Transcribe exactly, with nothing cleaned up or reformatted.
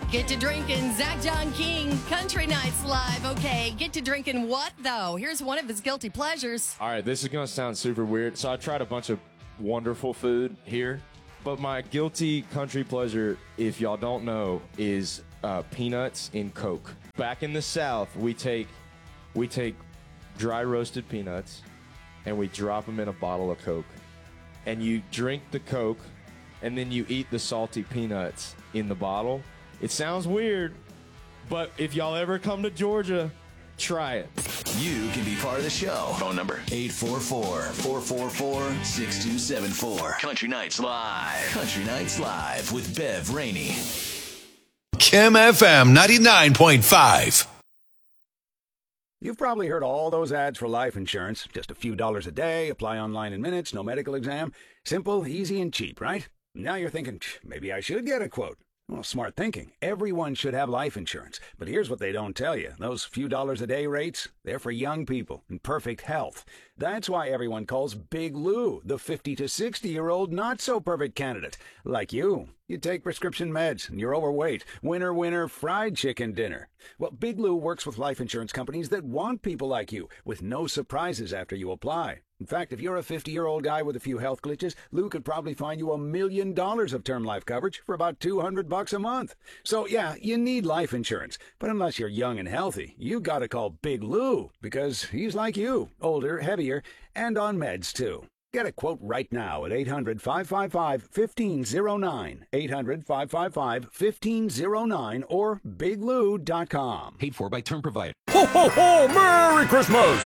Get to drinking. Zach John King, Country Nights Live. Okay, get to drinking what, though? Here's one of his guilty pleasures. All right, this is going to sound super weird. So I tried a bunch of wonderful food here, but my guilty country pleasure, if y'all don't know, is uh, peanuts in Coke. Back in the South, we take we take dry roasted peanuts and we drop them in a bottle of Coke. And you drink the Coke, and then you eat the salty peanuts in the bottle. It sounds weird, but if y'all ever come to Georgia, try it. You can be part of the show. Phone number eight four four, four four four, six two seven four. Country Nights Live. Country Nights Live with Bev Rainey. Kim F M ninety-nine point five. You've probably heard all those ads for life insurance. Just a few dollars a day, apply online in minutes, no medical exam. Simple, easy, and cheap, right? Now you're thinking, maybe I should get a quote. Well, smart thinking. Everyone should have life insurance. But here's what they don't tell you. Those few dollars a day rates, they're for young people in perfect health. That's why everyone calls Big Lou the fifty to sixty-year-old not-so-perfect candidate. Like you. You take prescription meds and you're overweight. Winner, winner, fried chicken dinner. Well, Big Lou works with life insurance companies that want people like you, with no surprises after you apply. In fact, if you're a fifty-year-old guy with a few health glitches, Lou could probably find you a million dollars of term life coverage for about two hundred bucks a month. So, yeah, you need life insurance. But unless you're young and healthy, you gotta call Big Lou, because he's like you, older, heavier, and on meds, too. Get a quote right now at eight hundred, five five five, one five zero nine, eight hundred, five five five, one five zero nine, or big lou dot com. Paid for by term provider. Ho, ho, ho! Merry Christmas!